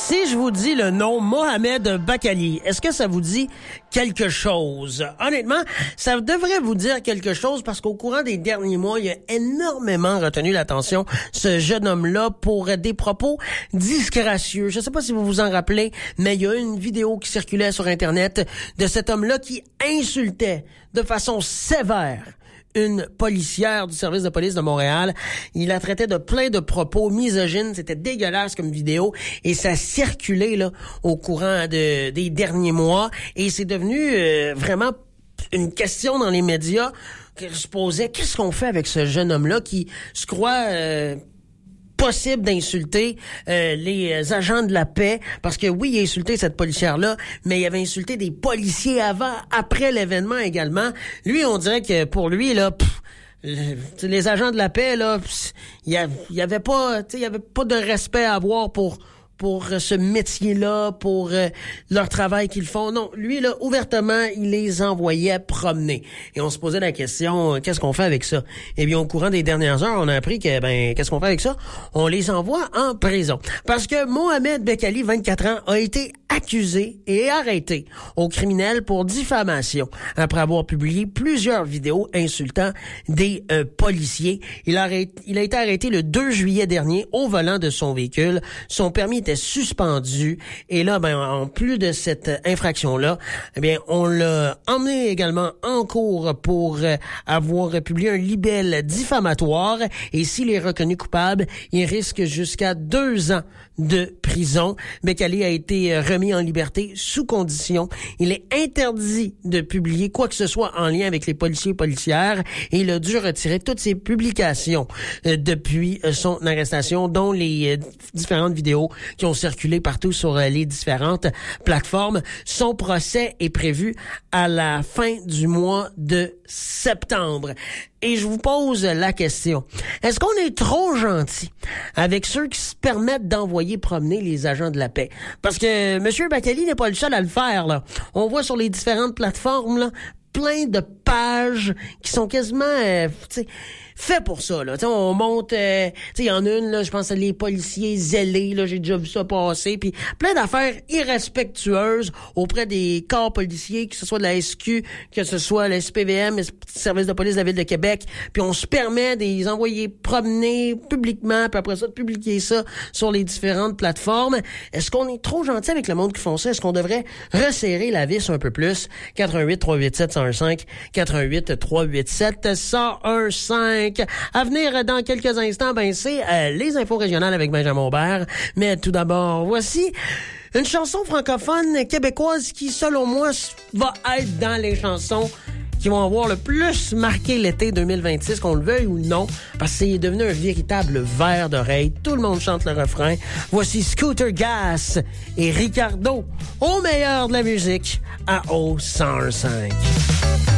Si je vous dis le nom Mohamed Bakali, est-ce que ça vous dit quelque chose? Honnêtement, ça devrait vous dire quelque chose parce qu'au courant des derniers mois, il a énormément retenu l'attention, ce jeune homme-là, pour des propos disgracieux. Je ne sais pas si vous vous en rappelez, mais il y a une vidéo qui circulait sur Internet de cet homme-là qui insultait de façon sévère une policière du service de police de Montréal. Il la traitait de plein de propos misogynes. C'était dégueulasse comme vidéo. Et ça circulait là au courant des derniers mois. Et c'est devenu vraiment une question dans les médias qui se posait. Qu'est-ce qu'on fait avec ce jeune homme-là qui se croit possible d'insulter les agents de la paix, parce que oui, il a insulté cette policière-là, mais il avait insulté des policiers après l'événement également. Lui, on dirait que pour lui, là, les agents de la paix, là, il y avait pas de respect à avoir pour ce métier-là, pour leur travail qu'ils font. Non, lui, là, ouvertement, il les envoyait promener. Et on se posait la question, qu'est-ce qu'on fait avec ça? Eh bien, au courant des dernières heures, on a appris que, qu'est-ce qu'on fait avec ça? On les envoie en prison. Parce que Mohamed Bakali, 24 ans, a été accusé et arrêté au criminel pour diffamation après avoir publié plusieurs vidéos insultant des policiers. Il a été arrêté le 2 juillet dernier au volant de son véhicule. Son permis était suspendu et là, en plus de cette infraction-là, on l'a emmené également en cours pour avoir publié un libelle diffamatoire et s'il est reconnu coupable, il risque jusqu'à 2 ans de prison. Bakali a été remis en liberté sous condition. Il est interdit de publier quoi que ce soit en lien avec les policiers et policières et il a dû retirer toutes ses publications depuis son arrestation, dont les différentes vidéos qui ont circulé partout sur les différentes plateformes. Son procès est prévu à la fin du mois de septembre. Et je vous pose la question. Est-ce qu'on est trop gentil avec ceux qui se permettent d'envoyer promener les agents de la paix? Parce que M. Bakali n'est pas le seul à le faire, là. On voit sur les différentes plateformes, là, plein de pages qui sont quasiment, fait pour ça, là. T'sais, on monte, il y en a une, là, je pense à les policiers zélés, là, j'ai déjà vu ça passer, puis plein d'affaires irrespectueuses auprès des corps policiers, que ce soit de la SQ, que ce soit le SPVM, le service de police de la Ville de Québec, puis on se permet de les envoyer promener publiquement, puis après ça, de publier ça sur les différentes plateformes. Est-ce qu'on est trop gentil avec le monde qui font ça? Est-ce qu'on devrait resserrer la vis un peu plus? 88-387-101-5, 88-387-101-5. À venir dans quelques instants, c'est les infos régionales avec Benjamin Aubert. Mais tout d'abord, voici une chanson francophone québécoise qui, selon moi, va être dans les chansons qui vont avoir le plus marqué l'été 2026, qu'on le veuille ou non, parce que c'est devenu un véritable ver d'oreille. Tout le monde chante le refrain. Voici Scooter Gas et Ricardo, au meilleur de la musique, à O101.5.